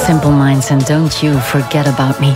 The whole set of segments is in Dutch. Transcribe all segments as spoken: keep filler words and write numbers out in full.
Simple Minds and Don't You Forget About Me.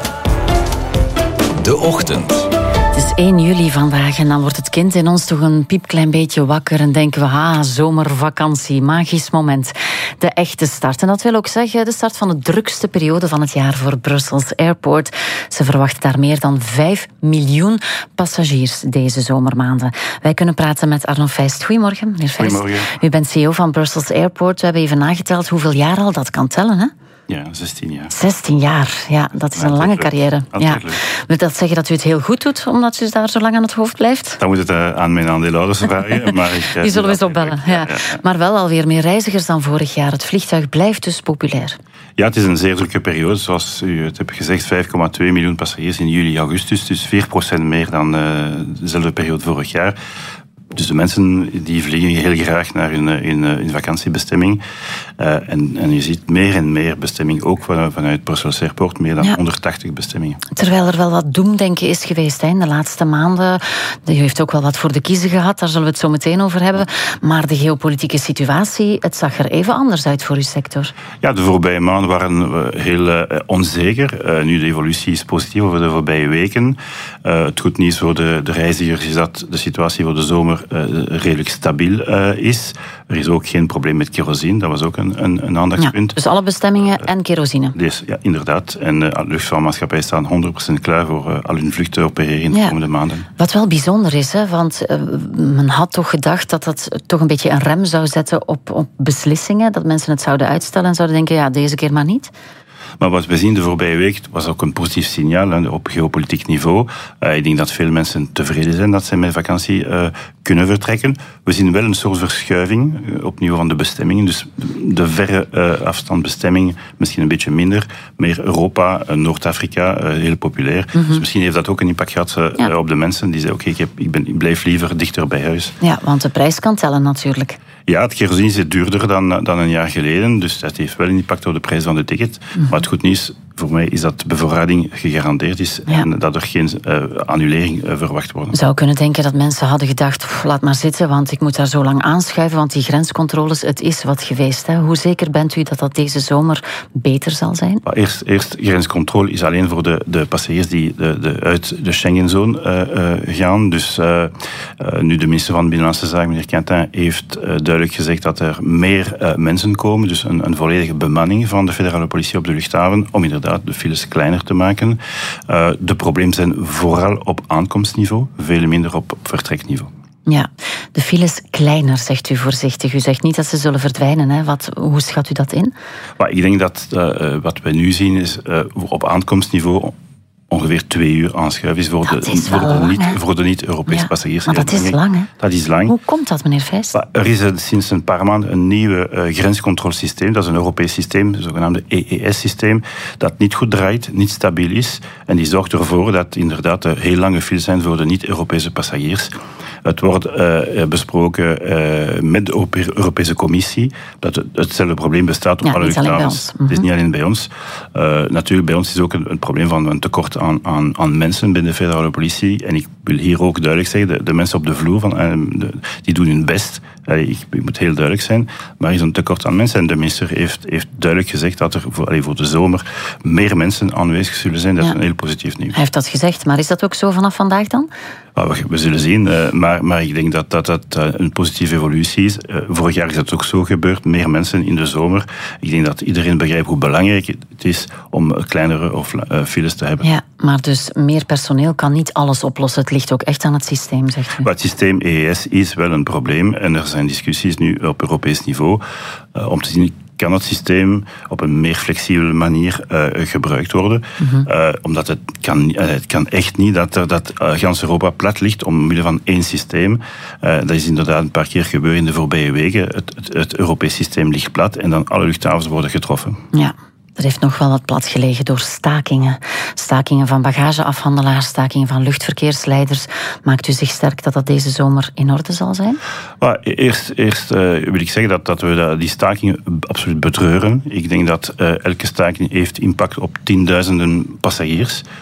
De Ochtend. Het is één juli vandaag en dan wordt het kind in ons toch een piepklein beetje wakker en denken we, ah, zomervakantie, magisch moment. De echte start. En dat wil ook zeggen de start van de drukste periode van het jaar voor Brussels Airport. Ze verwachten daar meer dan vijf miljoen passagiers deze zomermaanden. Wij kunnen praten met Arno Feist. Goedemorgen, meneer Feist. Goedemorgen. U bent C E O van Brussels Airport. We hebben even nageteld hoeveel jaar al dat kan tellen, hè? Ja, zestien jaar. zestien jaar, ja, dat is een lange carrière. Ja. Wil dat zeggen dat u het heel goed doet, omdat u daar zo lang aan het hoofd blijft? Dan moet het uh, aan mijn aandeelhouders vragen. Maar ik, uh, Die zullen we eens opbellen. Ja. Ja, ja. Maar wel alweer meer reizigers dan vorig jaar. Het vliegtuig blijft dus populair. Ja, het is een zeer drukke periode. Zoals u het hebt gezegd, vijf komma twee miljoen passagiers in juli, augustus. Dus vier procent meer dan uh, dezelfde periode vorig jaar. Dus de mensen die vliegen heel graag naar hun, hun, hun vakantiebestemming. Uh, en, en je ziet meer en meer bestemming, ook vanuit Brussels Airport, meer dan ja. honderdtachtig bestemmingen. Terwijl er wel wat doemdenken is geweest hè, in de laatste maanden. U heeft ook wel wat voor de kiezen gehad, daar zullen we het zo meteen over hebben. Maar de geopolitieke situatie, het zag er even anders uit voor uw sector. Ja, de voorbije maanden waren we heel uh, onzeker. Uh, nu de evolutie is positief over de voorbije weken. Uh, het goed nieuws voor de, de reizigers is dat de situatie voor de zomer Uh, redelijk stabiel uh, is. Er is ook geen probleem met kerosine, dat was ook een, een, een aandachtspunt. Ja, dus alle bestemmingen en kerosine. Dus, ja, inderdaad. En de uh, luchtvaartmaatschappijen staan honderd procent klaar voor uh, al hun vluchten te opereren in de ja. komende maanden. Wat wel bijzonder is, hè, want uh, men had toch gedacht dat dat toch een beetje een rem zou zetten op, op beslissingen, dat mensen het zouden uitstellen en zouden denken, ja, deze keer maar niet. Maar wat we zien de voorbije week was ook een positief signaal hè, op geopolitiek niveau. Uh, ik denk dat veel mensen tevreden zijn dat ze met vakantie uh, kunnen vertrekken. We zien wel een soort verschuiving uh, op niveau van de bestemmingen. Dus de verre uh, afstandbestemming misschien een beetje minder. Meer Europa, uh, Noord-Afrika, uh, heel populair. Mm-hmm. Dus misschien heeft dat ook een impact gehad uh, ja. op de mensen die zeggen, oké, okay, ik, ik, ik blijf liever dichter bij huis. Ja, want de prijs kan tellen natuurlijk. Ja, het kerosine is duurder dan, dan een jaar geleden, dus dat heeft wel een impact op de prijs van de ticket. Mm-hmm. Maar het goed nieuws voor mij is dat de bevoorrading gegarandeerd is ja. en dat er geen uh, annulering uh, verwacht wordt. Je zou kunnen denken dat mensen hadden gedacht, pff, laat maar zitten, want ik moet daar zo lang aanschuiven, want die grenscontroles, het is wat geweest. Hè. Hoe zeker bent u dat dat deze zomer beter zal zijn? Eerst, eerst grenscontrole is alleen voor de, de passagiers die de, de, uit de Schengenzone uh, uh, gaan. Dus uh, uh, nu de minister van Binnenlandse Zaken, meneer Quentin, heeft uh, duidelijk gezegd dat er meer uh, mensen komen, dus een, een volledige bemanning van de federale politie op de luchthaven, om inderdaad de files kleiner te maken. Uh, de problemen zijn vooral op aankomstniveau, veel minder op vertrekniveau. Ja, de files kleiner, zegt u voorzichtig. U zegt niet dat ze zullen verdwijnen. Hè? Wat, hoe schat u dat in? Maar ik denk dat uh, wat we nu zien is uh, op aankomstniveau ongeveer twee uur aanschuiven is voor de, is voor de, lang, niet, voor de niet-Europese ja, passagiers. Maar dat is lang, hè? Dat is lang. Hoe komt dat, meneer Feist? Er is sinds een paar maanden een nieuw uh, grenscontrolesysteem. Dat is een Europees systeem, het zogenaamde E E S-systeem, dat niet goed draait, niet stabiel is. En die zorgt ervoor dat inderdaad uh, heel lange files zijn voor de niet-Europese passagiers. Het wordt uh, besproken uh, met de Europese Commissie dat het, hetzelfde probleem bestaat op ja, alle Mm-hmm. luchthavens. Het is niet alleen bij ons. Uh, natuurlijk, bij ons is ook een, een probleem van een tekort aan, aan, aan mensen binnen de federale politie. En ik wil hier ook duidelijk zeggen, de, de mensen op de vloer, van, uh, de, die doen hun best. Uh, ik, ik moet heel duidelijk zijn. Maar er is een tekort aan mensen. En de minister heeft, heeft duidelijk gezegd dat er voor, allee, voor de zomer meer mensen aanwezig zullen zijn. Dat ja. is een heel positief nieuws. Hij heeft dat gezegd, maar is dat ook zo vanaf vandaag dan? We, we zullen zien, uh, maar, maar ik denk dat dat, dat uh, een positieve evolutie is. Uh, vorig jaar is dat ook zo gebeurd, meer mensen in de zomer. Ik denk dat iedereen begrijpt hoe belangrijk het is om kleinere of, uh, files te hebben. Ja, maar dus meer personeel kan niet alles oplossen. Het ligt ook echt aan het systeem, zegt u. Maar het systeem E E S is wel een probleem en er zijn discussies nu op Europees niveau uh, om te zien, kan het systeem op een meer flexibele manier uh, gebruikt worden. Mm-hmm. Uh, omdat het kan, uh, het kan echt niet dat er dat uh, gans Europa plat ligt omwille van één systeem. Uh, dat is inderdaad een paar keer gebeurd in de voorbije weken. Het, het, het Europees systeem ligt plat en dan alle luchthavens worden getroffen. Ja. Er heeft nog wel wat plat gelegen door stakingen. Stakingen van bagageafhandelaars, stakingen van luchtverkeersleiders. Maakt u zich sterk dat dat deze zomer in orde zal zijn? Maar eerst eerst uh, wil ik zeggen dat, dat we die stakingen absoluut betreuren. Ik denk dat uh, elke staking heeft impact op tienduizenden passagiers.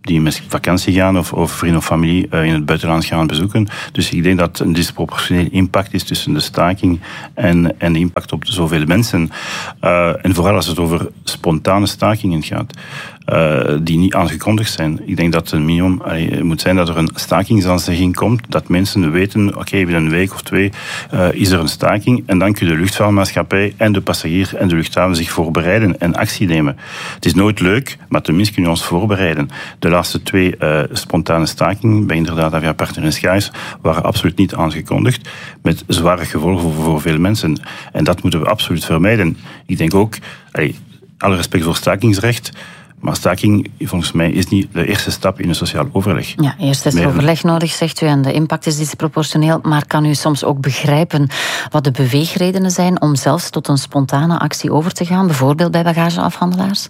die met vakantie gaan of, of vrienden of familie uh, in het buitenland gaan bezoeken. Dus ik denk dat een disproportioneel impact is tussen de staking en, en de impact op zoveel mensen. Uh, en vooral als het over spontane stakingen gaat. Uh, die niet aangekondigd zijn. Ik denk dat het minimum allee, moet zijn dat er een stakingsaanzegging komt, dat mensen weten, oké, okay, binnen een week of twee uh, is er een staking en dan kunnen de luchtvaartmaatschappij en de passagier en de luchthaven zich voorbereiden en actie nemen. Het is nooit leuk, maar tenminste kunnen we ons voorbereiden. De laatste twee uh, spontane stakingen bij inderdaad Aviapartner en Schiphol waren absoluut niet aangekondigd, met zware gevolgen voor, voor veel mensen. En dat moeten we absoluut vermijden. Ik denk ook, allee, alle respect voor stakingsrecht, maar staking, volgens mij, is niet de eerste stap in een sociaal overleg. Ja, eerst is er overleg nodig, zegt u, en de impact is disproportioneel. Maar kan u soms ook begrijpen wat de beweegredenen zijn om zelfs tot een spontane actie over te gaan, bijvoorbeeld bij bagageafhandelaars?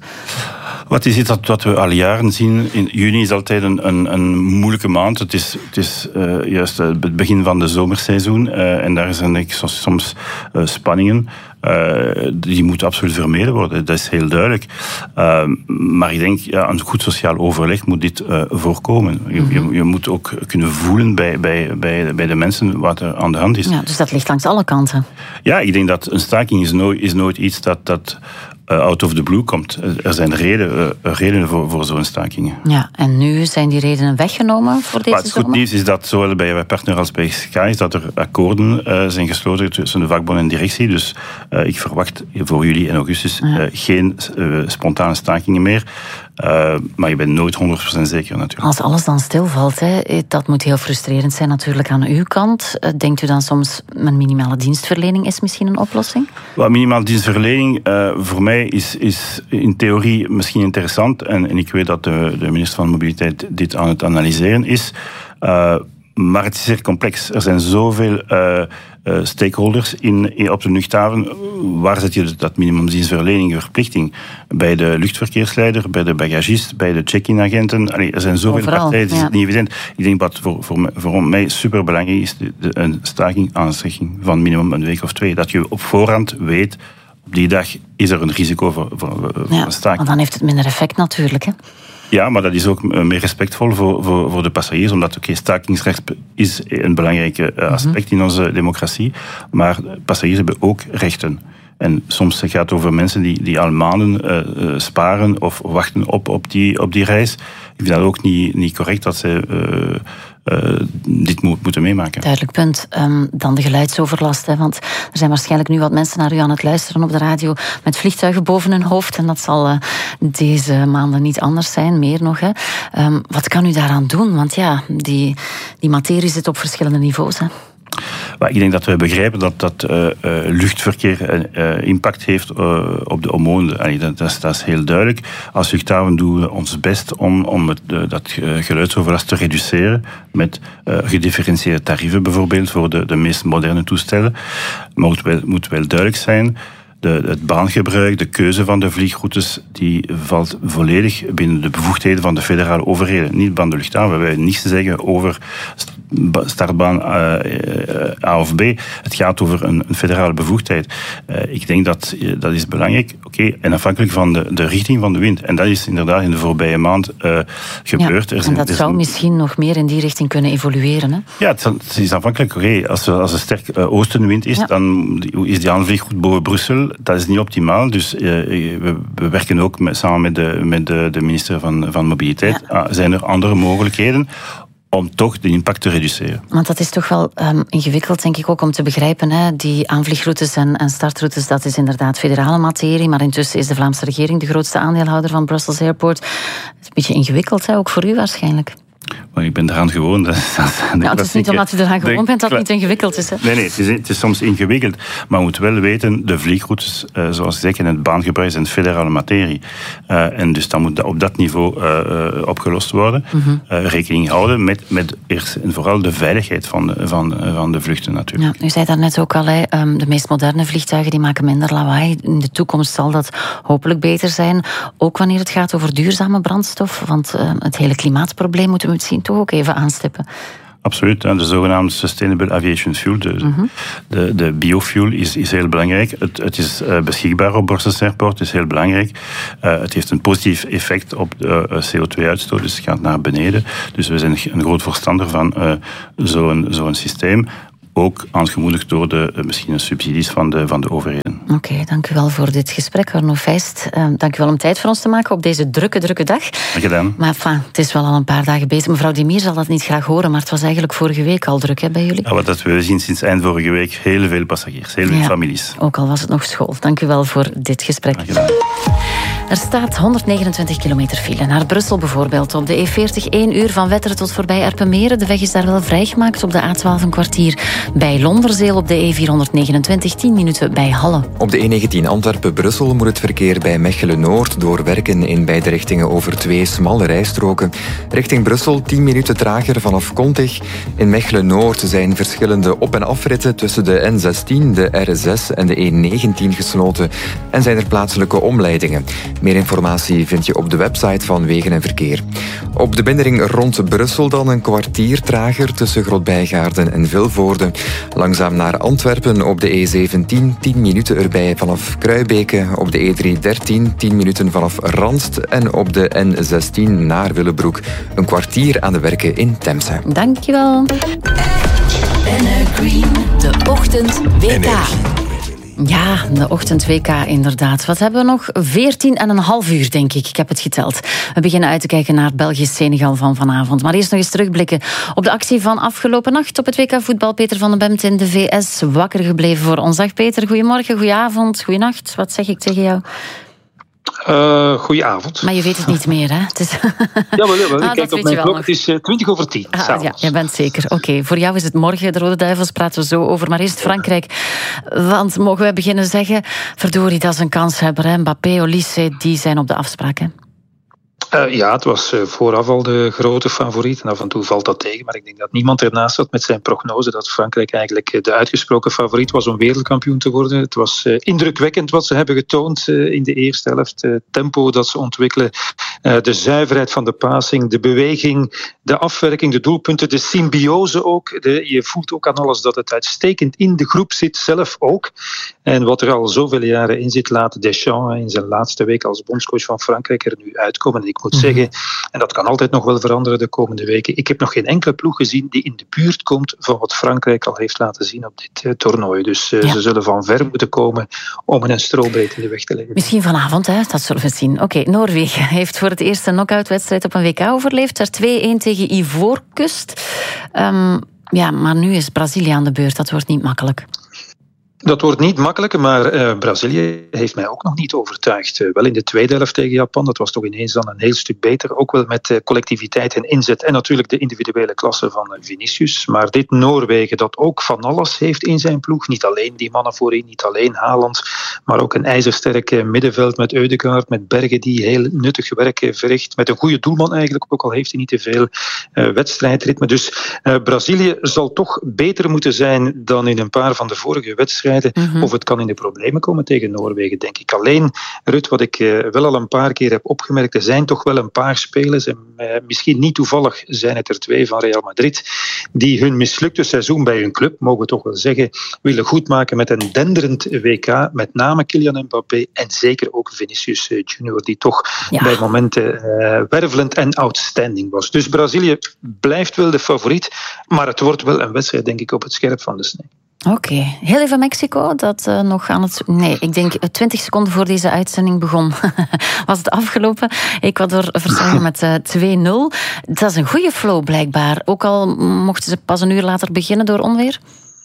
Wat is iets dat, wat we al jaren zien? In juni is altijd een, een, een moeilijke maand. Het is, het is uh, juist het begin van de zomerseizoen. Uh, en daar zijn denk ik soms uh, spanningen. Uh, die moeten absoluut vermeden worden. Dat is heel duidelijk. Uh, maar ik denk, ja, een goed sociaal overleg moet dit uh, voorkomen. Je, je, je moet ook kunnen voelen bij, bij, bij, bij de mensen wat er aan de hand is. Ja, dus dat ligt langs alle kanten. Ja, ik denk dat een staking is nooit, is nooit iets dat... dat Uh, out of the blue komt. Er zijn reden, uh, redenen voor, voor zo'n stakingen. Ja, en nu zijn die redenen weggenomen voor deze maar het goed nieuws is dat zowel bij partner als bij Sky is dat er akkoorden uh, zijn gesloten tussen de vakbond en directie. Dus uh, ik verwacht voor juli en augustus uh, ja. geen uh, spontane stakingen meer. Uh, maar je bent nooit honderd procent zeker natuurlijk. Als alles dan stilvalt, hè, dat moet heel frustrerend zijn natuurlijk aan uw kant. Denkt u dan soms, een minimale dienstverlening is misschien een oplossing? Well, minimale dienstverlening, uh, voor mij is, is in theorie misschien interessant. En, en ik weet dat de, de minister van Mobiliteit dit aan het analyseren is. Uh, maar het is zeer complex. Er zijn zoveel uh, uh, stakeholders in, in, op de luchthaven. Waar zet je dat minimumdienstverlening verplichting? Bij de luchtverkeersleider, bij de bagagist, bij de check-in agenten. Allee, er zijn zoveel Overal, partijen, het is ja. niet evident. Ik denk wat voor, voor, voor mij superbelangrijk is, de, de, een staking aanzegging van minimum een week of twee. Dat je op voorhand weet, op die dag is er een risico voor, voor, voor ja, een staking. Want dan heeft het minder effect natuurlijk, hè? Ja, maar dat is ook meer respectvol voor, voor, voor de passagiers, omdat okay, stakingsrecht is een belangrijk aspect mm-hmm. in onze democratie, maar passagiers hebben ook rechten. En soms gaat het over mensen die, die al maanden uh, sparen of wachten op, op, die, op die reis. Ik vind dat ook niet, niet correct dat ze uh, uh, dit moet, moeten meemaken. Duidelijk punt. Um, dan de geluidsoverlast. Hè, want er zijn waarschijnlijk nu wat mensen naar u aan het luisteren op de radio met vliegtuigen boven hun hoofd. En dat zal uh, deze maanden niet anders zijn, meer nog. Hè. Um, wat kan u daaraan doen? Want ja, die, die materie zit op verschillende niveaus. Hè. Maar ik denk dat we begrijpen dat, dat uh, uh, luchtverkeer uh, impact heeft uh, op de omwonenden. Allee, dat, dat, is, dat is heel duidelijk. Als luchthaven doen we ons best om, om het, uh, dat uh, geluidsoverlast te reduceren met uh, gedifferentieerde tarieven bijvoorbeeld voor de, de meest moderne toestellen. Maar het moet wel, moet wel duidelijk zijn, de, het baangebruik, de keuze van de vliegroutes, die valt volledig binnen de bevoegdheden van de federale overheden. Niet van de luchthaven. We hebben niets te zeggen over startbaan uh, A of B. Het gaat over een, een federale bevoegdheid. Uh, ik denk dat uh, dat is belangrijk. Oké, okay, en afhankelijk van de, de richting van de wind. En dat is inderdaad in de voorbije maand uh, gebeurd. Ja, er en dat er zou een... misschien nog meer in die richting kunnen evolueren. Hè? Ja, het, het is afhankelijk. Okay, als, er, als er sterk uh, oostenwind is, ja. dan is die aanvliegroute boven Brussel. Dat is niet optimaal. Dus uh, we, we werken ook met, samen met de, met de, de minister van, van Mobiliteit. Ja. Uh, zijn er andere mogelijkheden om toch de impact te reduceren? Want dat is toch wel um, ingewikkeld, denk ik ook, om te begrijpen. Hè? Die aanvliegroutes en, en startroutes, dat is inderdaad federale materie. Maar intussen is de Vlaamse regering de grootste aandeelhouder van Brussels Airport. Het is een beetje ingewikkeld, hè? Ook voor u waarschijnlijk. Maar ik ben eraan gewoon. Dat, dat, ja, het is niet omdat u eraan gewoon bent dat het niet ingewikkeld is. Hè? Nee, nee het, is, het is soms ingewikkeld. Maar we moeten wel weten, de vliegroutes, uh, zoals gezegd, in het baangebruik zijn federale materie. Uh, en dus dan moet dat op dat niveau uh, uh, opgelost worden. Mm-hmm. Uh, rekening houden met, met eerst en vooral de veiligheid van de, van, van de vluchten natuurlijk. Ja, u zei daarnet ook al, hè, um, de meest moderne vliegtuigen die maken minder lawaai. In de toekomst zal dat hopelijk beter zijn. Ook wanneer het gaat over duurzame brandstof. Want uh, het hele klimaatprobleem moeten we misschien toch ook even aanstippen. Absoluut. De zogenaamde Sustainable Aviation Fuel, de, uh-huh. de, de biofuel, is, is heel belangrijk. Het, het is uh, beschikbaar op Brussels Airport, is heel belangrijk. Uh, het heeft een positief effect op de uh, C O twee uitstoot, dus het gaat naar beneden. Dus we zijn een groot voorstander van uh, zo'n, zo'n systeem. Ook aangemoedigd door de uh, misschien subsidies van de, van de overheden. Oké, okay, dank u wel voor dit gesprek, Arno Feist. Uh, dank u wel om tijd voor ons te maken op deze drukke, drukke dag. Dank gedaan. Maar enfin, het is wel al een paar dagen bezig. Mevrouw Demir zal dat niet graag horen, maar het was eigenlijk vorige week al druk hè, bij jullie. Ja, wat dat we zien sinds eind vorige week, heel veel passagiers, heel veel ja, families. Ook al was het nog school. Dank u wel voor dit gesprek. Dank gedaan. Er staat honderdnegenentwintig kilometer file. Naar Brussel bijvoorbeeld. Op de E veertig één uur van Wetteren tot voorbij Erpenmeren. De weg is daar wel vrijgemaakt. Op de A twaalf een kwartier bij Londerzeel. Op de E vierhonderdnegenentwintig tien minuten bij Halle. Op de E negentien Antwerpen-Brussel moet het verkeer bij Mechelen-Noord door werken in beide richtingen over twee smalle rijstroken. Richting Brussel tien minuten trager vanaf Kontig. In Mechelen-Noord zijn verschillende op- en afritten tussen de N zestien, de R zes en de E negentien gesloten. En zijn er plaatselijke omleidingen. Meer informatie vind je op de website van Wegen en Verkeer. Op de binnenring rond Brussel dan een kwartier trager tussen Grootbijgaarden en Vilvoorde. Langzaam naar Antwerpen op de E zeventien, tien minuten erbij vanaf Kruibeke. Op de E driehonderddertien, tien minuten vanaf Randst. En op de N zestien naar Willebroek een kwartier aan de werken in Temse. Dankjewel. De Ochtend W K. Ja, de Ochtend W K inderdaad. Wat hebben we nog? veertien en een half uur, denk ik. Ik heb het geteld. We beginnen uit te kijken naar België-Senegal van vanavond. Maar eerst nog eens terugblikken op de actie van afgelopen nacht op het W K voetbal. Peter van den Bemt in de V S, wakker gebleven voor ons. Dag Peter, goedemorgen, goedenavond, goedenacht. Wat zeg ik tegen jou? Uh, goedenavond. Maar je weet het niet meer, hè? Het is... Jawel, jawel. Ah, kijk op mijn klok. Het is uh, twintig over tien. Ah, ja, je bent zeker. Oké, okay. Voor jou is het morgen. De Rode Duivels praten we zo over. Maar eerst Frankrijk. Want mogen we beginnen zeggen... Verdorie, dat is een kanshebber. Hè? Mbappé, Olise, die zijn op de afspraak, hè? Uh, ja, het was uh, vooraf al de grote favoriet. En af en toe valt dat tegen. Maar ik denk dat niemand ernaast zat met zijn prognose dat Frankrijk eigenlijk de uitgesproken favoriet was om wereldkampioen te worden. Het was uh, indrukwekkend wat ze hebben getoond uh, in de eerste helft. Het uh, tempo dat ze ontwikkelen, uh, de zuiverheid van de passing, de beweging, de afwerking, de doelpunten, de symbiose ook. De, je voelt ook aan alles dat het uitstekend in de groep zit, zelf ook. En wat er al zoveel jaren in zit, laat Deschamps in zijn laatste week als bondscoach van Frankrijk er nu uitkomen. En ik moet mm-hmm. zeggen, en dat kan altijd nog wel veranderen de komende weken, ik heb nog geen enkele ploeg gezien die in de buurt komt van wat Frankrijk al heeft laten zien op dit uh, toernooi. Dus uh, ja. ze zullen van ver moeten komen om een strobreed in de weg te leggen. Misschien vanavond, hè? Dat zullen we zien. Oké, okay, Noorwegen heeft voor het eerst een knock-out-wedstrijd op een W K overleefd. Er twee-een tegen Ivoorkust. Um, ja, maar nu is Brazilië aan de beurt. Dat wordt niet makkelijk. Dat wordt niet makkelijker, maar uh, Brazilië heeft mij ook nog niet overtuigd. Uh, wel in de tweede helft tegen Japan, dat was toch ineens dan een heel stuk beter. Ook wel met uh, collectiviteit en inzet en natuurlijk de individuele klasse van uh, Vinicius. Maar dit Noorwegen, dat ook van alles heeft in zijn ploeg. Niet alleen die mannen voorin, niet alleen Haaland, maar ook een ijzersterk uh, middenveld met Ødegaard, met Bergen die heel nuttig werk uh, verricht. Met een goede doelman eigenlijk, ook al heeft hij niet te veel uh, wedstrijdritme. Dus uh, Brazilië zal toch beter moeten zijn dan in een paar van de vorige wedstrijden. Mm-hmm. Of het kan in de problemen komen tegen Noorwegen, denk ik. Alleen, Rut, wat ik uh, wel al een paar keer heb opgemerkt, er zijn toch wel een paar spelers, en uh, misschien niet toevallig zijn het er twee van Real Madrid, die hun mislukte seizoen bij hun club, mogen we toch wel zeggen, willen goedmaken met een denderend W K, met name Kylian Mbappé en zeker ook Vinicius uh, Junior, die toch ja. bij momenten uh, wervelend en outstanding was. Dus Brazilië blijft wel de favoriet, maar het wordt wel een wedstrijd, denk ik, op het scherp van de snee. Oké, okay. Heel even Mexico, dat uh, nog aan het... Nee, ik denk twintig seconden voor deze uitzending begon, was het afgelopen. Ecuador verslagen met uh, twee nul. Dat is een goede flow blijkbaar. Ook al mochten ze pas een uur later beginnen door onweer.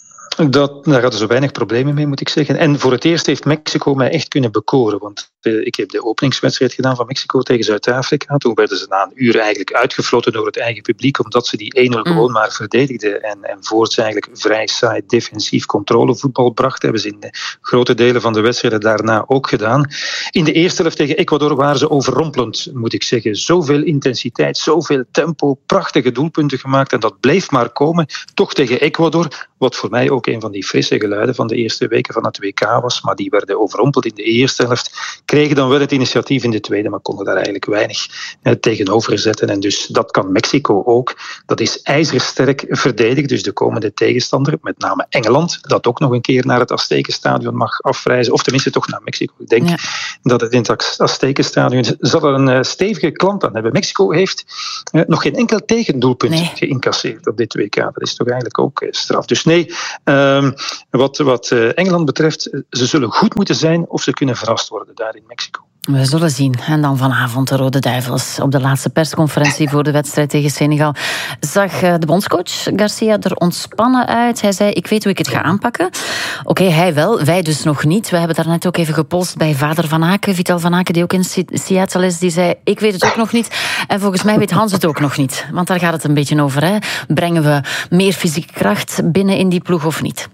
Dat, daar hadden ze weinig problemen mee, moet ik zeggen. En voor het eerst heeft Mexico mij echt kunnen bekoren. Want uh, ik heb de openingswedstrijd gedaan van Mexico tegen Zuid-Afrika. Toen werden ze na een uur eigenlijk uitgefloten door het eigen publiek, omdat ze die één nul mm. gewoon maar verdedigden. En, en voorts eigenlijk vrij saai defensief controlevoetbal brachten. Hebben ze in de grote delen van de wedstrijden daarna ook gedaan. In de eerste helft tegen Ecuador waren ze overrompelend, moet ik zeggen. Zoveel intensiteit, zoveel tempo, prachtige doelpunten gemaakt. En dat bleef maar komen. Toch tegen Ecuador, wat voor mij ook een van die frisse geluiden van de eerste weken van het W K was, maar die werden overrompeld in de eerste helft, kregen dan wel het initiatief in de tweede, maar konden daar eigenlijk weinig eh, tegenover zetten. En dus dat kan Mexico ook. Dat is ijzersterk verdedigd, dus de komende tegenstander, met name Engeland, dat ook nog een keer naar het Aztekenstadion mag afreizen, of tenminste toch naar Mexico. Ik denk ja. dat het in het Aztekenstadion zal er een uh, stevige klant aan hebben. Mexico heeft uh, nog geen enkel tegendoelpunt nee. geïncasseerd op dit W K. Dat is toch eigenlijk ook uh, straf. Dus nee, um, wat, wat uh, Engeland betreft, ze zullen goed moeten zijn of ze kunnen verrast worden daar in Mexico. We zullen zien. En dan vanavond de Rode Duivels. Op de laatste persconferentie voor de wedstrijd tegen Senegal zag de bondscoach Garcia er ontspannen uit. Hij zei, ik weet hoe ik het ga aanpakken. Oké, okay, hij wel, wij dus nog niet. We hebben daarnet ook even gepolst bij vader Van Aken, Vital Van Aken, die ook in Seattle is. Die zei, ik weet het ook nog niet. En volgens mij weet Hans het ook nog niet. Want daar gaat het een beetje over. Hè. Brengen we meer fysieke kracht binnen in die ploeg of niet?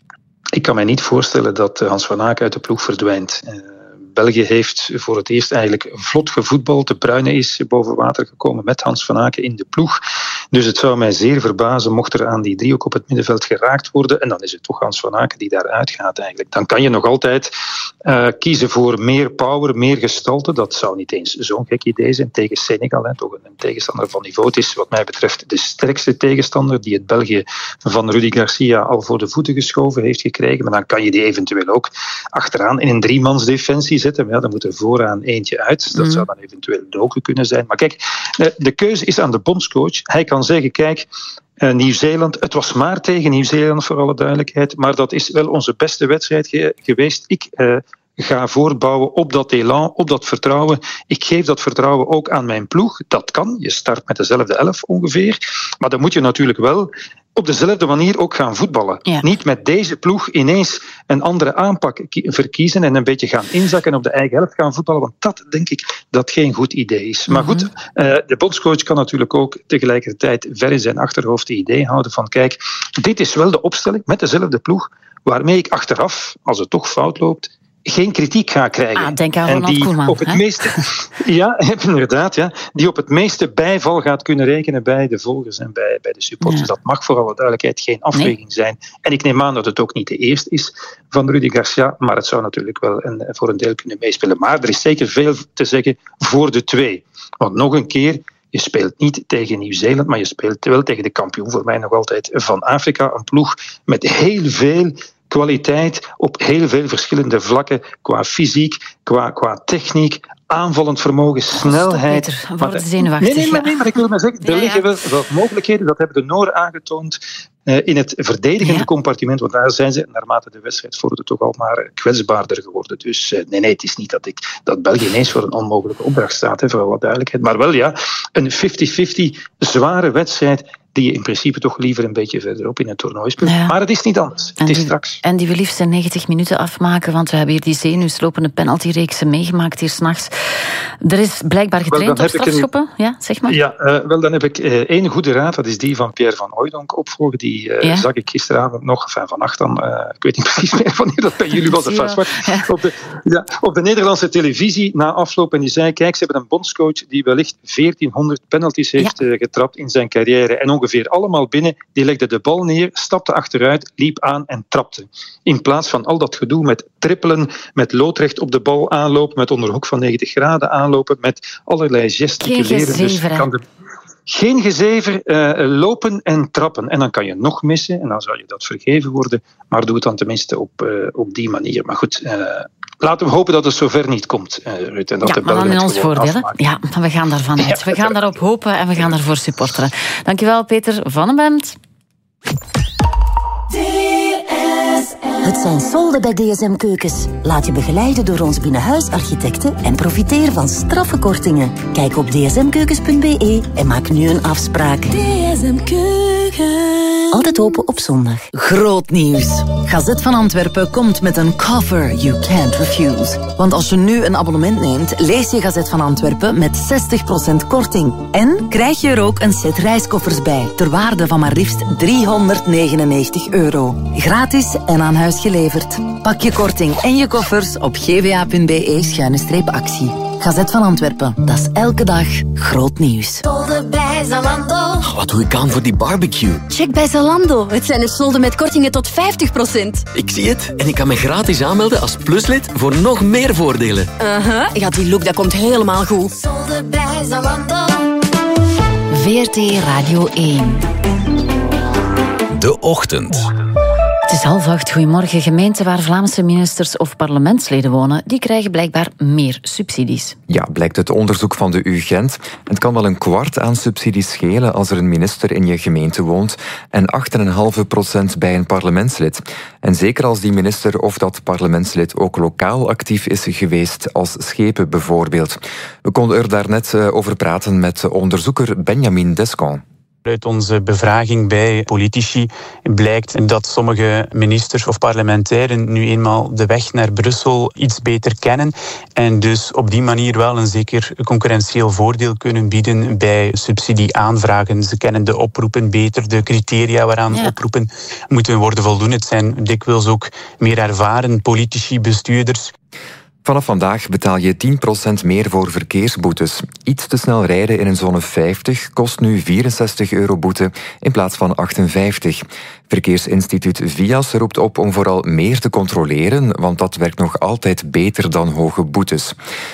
Ik kan mij niet voorstellen dat Hans Van Aken uit de ploeg verdwijnt. België heeft voor het eerst eigenlijk vlot gevoetbald. De Bruyne is boven water gekomen met Hans Van Aken in de ploeg. Dus het zou mij zeer verbazen mocht er aan die driehoek op het middenveld geraakt worden. En dan is het toch Hans Van Aken die daaruit gaat eigenlijk. Dan kan je nog altijd uh, kiezen voor meer power, meer gestalte. Dat zou niet eens zo'n gek idee zijn tegen Senegal. Hè. Toch een tegenstander van niveau. Het is wat mij betreft de sterkste tegenstander die het België van Rudy Garcia al voor de voeten geschoven heeft gekregen. Maar dan kan je die eventueel ook achteraan in een driemansdefensie zetten. Maar ja, dan moet er vooraan eentje uit. Dat mm. zou dan eventueel Doku kunnen zijn. Maar kijk, de keuze is aan de bondscoach. Hij kan zeggen, kijk, uh, Nieuw-Zeeland, het was maar tegen Nieuw-Zeeland voor alle duidelijkheid, maar dat is wel onze beste wedstrijd ge- geweest. Ik uh, ga voortbouwen op dat elan, op dat vertrouwen. Ik geef dat vertrouwen ook aan mijn ploeg. Dat kan. Je start met dezelfde elf ongeveer. Maar dan moet je natuurlijk wel op dezelfde manier ook gaan voetballen. Ja. Niet met deze ploeg ineens een andere aanpak verkiezen en een beetje gaan inzakken en op de eigen helft gaan voetballen, want dat denk ik dat geen goed idee is. Maar goed, uh, de bondscoach kan natuurlijk ook tegelijkertijd ver in zijn achterhoofd het idee houden van kijk, dit is wel de opstelling met dezelfde ploeg waarmee ik achteraf, als het toch fout loopt, geen kritiek ga krijgen. Ah, denk aan en Ronald die Koeman, op het hè? meeste, ja, inderdaad, ja, die op het meeste bijval gaat kunnen rekenen bij de volgers en bij, bij de supporters. Ja. Dat mag voor alle duidelijkheid geen afweging nee. zijn. En ik neem aan dat het ook niet de eerste is van Rudy Garcia, maar het zou natuurlijk wel een, voor een deel kunnen meespelen. Maar er is zeker veel te zeggen voor de twee. Want nog een keer, je speelt niet tegen Nieuw-Zeeland, maar je speelt wel tegen de kampioen, voor mij nog altijd, van Afrika. Een ploeg met heel veel kwaliteit op heel veel verschillende vlakken, qua fysiek, qua, qua techniek, aanvallend vermogen, snelheid. Stop, Peter, word zenuwachtig. Nee, nee, maar, nee, maar ik wil maar zeggen, er ja, ja. liggen wel, wel mogelijkheden, dat hebben de Noren aangetoond, uh, in het verdedigende ja. compartiment, want daar zijn ze, naarmate de wedstrijd vorderde, toch al maar kwetsbaarder geworden. Dus uh, nee, nee, het is niet dat, ik, dat België ineens voor een onmogelijke opdracht staat, hè, voor wat duidelijkheid. Maar wel, ja, een vijftig vijftig zware wedstrijd die je in principe toch liever een beetje verderop in het toernooi speelt. Ja. Maar het is niet anders. Het is die, straks. En die we liefst in negentig minuten afmaken, want we hebben hier die zenuwslopende penaltyreeksen meegemaakt hier s'nachts. Er is blijkbaar getraind wel, op strafschoppen. Een, ja, zeg maar. Ja, uh, wel, dan heb ik uh, één goede raad. Dat is die van Pierre van Hooijdonk opvolgen. Die uh, ja. zag ik gisteravond nog, enfin, vannacht dan, uh, ik weet niet precies meer wanneer dat bij jullie was. Enfin, ja. op, de, ja, op de Nederlandse televisie na afloop. En die zei, kijk, ze hebben een bondscoach die wellicht veertienhonderd penalties heeft ja. uh, getrapt in zijn carrière. En ongeveer allemaal binnen. Die legde de bal neer, stapte achteruit, liep aan en trapte. In plaats van al dat gedoe met trippelen, met loodrecht op de bal aanlopen, met onderhoek van negentig graden aanlopen, met allerlei gesticuleren. Dus kan de... Geen gezever, uh, lopen en trappen. En dan kan je nog missen en dan zal je dat vergeven worden. Maar doe het dan tenminste op, uh, op die manier. Maar goed, uh, laten we hopen dat het zover niet komt, uh, Ruud. En dat ja, de maar dan in ons voordeel. Ja, we gaan daarvan uit. Ja, we gaan daarop hopen en we gaan daarvoor supporteren. Dankjewel, Peter Van den Bemt. Het zijn solden bij D S M Keukens. Laat je begeleiden door ons binnenhuisarchitecten en profiteer van straffe kortingen. Kijk op d s m keukens punt b e en maak nu een afspraak. D S M Keukens. Altijd open op zondag. Groot nieuws. Gazet van Antwerpen komt met een cover you can't refuse. Want als je nu een abonnement neemt, lees je Gazet van Antwerpen met zestig procent korting. En krijg je er ook een set reiskoffers bij, ter waarde van maar liefst driehonderdnegenennegentig euro. Gratis en aan huis geleverd. Pak je korting en je koffers op g v a punt b e schuine streep actie. Gazet van Antwerpen. Dat is elke dag groot nieuws. Solden bij Zalando. Oh, wat doe ik aan voor die barbecue? Check bij Zalando. Het zijn er solden met kortingen tot vijftig procent. Ik zie het. En ik kan me gratis aanmelden als pluslid voor nog meer voordelen. Uh-huh. Ja, die look dat komt helemaal goed. Solden bij Zalando. V R T Radio één. De Ochtend. Het is half acht. Goedemorgen. Gemeenten waar Vlaamse ministers of parlementsleden wonen, die krijgen blijkbaar meer subsidies. Ja, blijkt uit onderzoek van de U Gent. Het kan wel een kwart aan subsidies schelen als er een minister in je gemeente woont en acht komma vijf procent bij een parlementslid. En zeker als die minister of dat parlementslid ook lokaal actief is geweest, als schepen bijvoorbeeld. We konden er daarnet over praten met onderzoeker Benjamin Descamps. Uit onze bevraging bij politici blijkt dat sommige ministers of parlementairen nu eenmaal de weg naar Brussel iets beter kennen en dus op die manier wel een zeker concurrentieel voordeel kunnen bieden bij subsidieaanvragen. Ze kennen de oproepen beter, de criteria waaraan ja. oproepen moeten worden voldoen. Het zijn dikwijls ook meer ervaren politici, bestuurders. Vanaf vandaag betaal je tien procent meer voor verkeersboetes. Iets te snel rijden in een zone vijftig kost nu vierenzestig euro boete in plaats van achtenvijftig. Verkeersinstituut Vias roept op om vooral meer te controleren, want dat werkt nog altijd beter dan hoge boetes.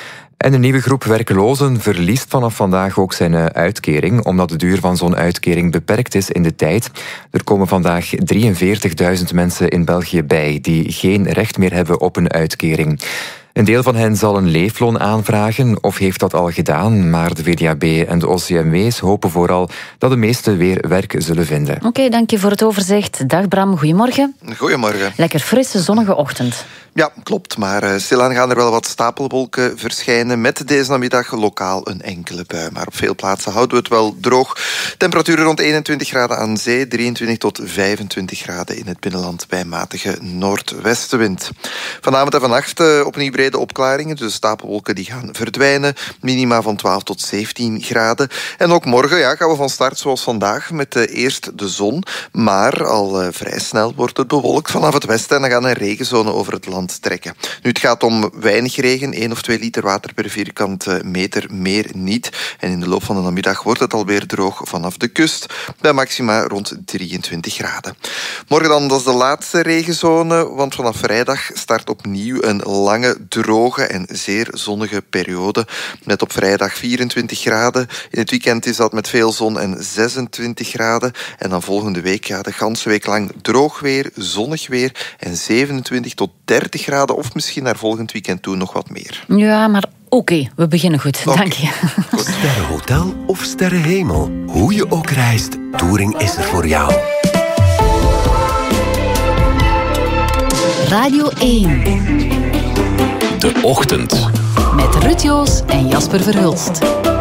En een nieuwe groep werklozen verliest vanaf vandaag ook zijn uitkering, omdat de duur van zo'n uitkering beperkt is in de tijd. Er komen vandaag drieënveertigduizend mensen in België bij die geen recht meer hebben op een uitkering. Een deel van hen zal een leefloon aanvragen of heeft dat al gedaan, maar de V D A B en de O C M W's hopen vooral dat de meesten weer werk zullen vinden. Oké, okay, dank je voor het overzicht. Dag Bram, goedemorgen. Goedemorgen. Lekker frisse, zonnige ochtend. Ja, klopt, maar stilaan gaan er wel wat stapelwolken verschijnen met deze namiddag lokaal een enkele bui. Maar op veel plaatsen houden we het wel droog. Temperaturen rond eenentwintig graden aan zee, drieëntwintig tot vijfentwintig graden in het binnenland bij matige noordwestenwind. Vanavond en vannacht uh, opnieuw brede opklaringen, dus de stapelwolken die gaan verdwijnen. Minima van twaalf tot zeventien graden. En ook morgen ja, gaan we van start zoals vandaag met uh, eerst de zon. Maar al uh, vrij snel wordt het bewolkt vanaf het westen en dan gaan er regenzone over het land trekken. Nu, het gaat om weinig regen, één of twee liter water per vierkante meter, meer niet. En in de loop van de namiddag wordt het alweer droog vanaf de kust, bij maxima rond drieëntwintig graden. Morgen dan, dat is de laatste regenzone, want vanaf vrijdag start opnieuw een lange, droge en zeer zonnige periode. Met op vrijdag vierentwintig graden. In het weekend is dat met veel zon en zesentwintig graden. En dan volgende week, ja, de ganse week lang droog weer, zonnig weer en zevenentwintig tot dertig graden, of misschien naar volgend weekend toe nog wat meer. Ja, maar oké, okay, we beginnen goed. Okay. Dank je. Sterrenhotel of sterrenhemel. Hoe je ook reist, Touring is er voor jou. Radio één. De Ochtend. Met Ruud Joos en Jasper Verhulst.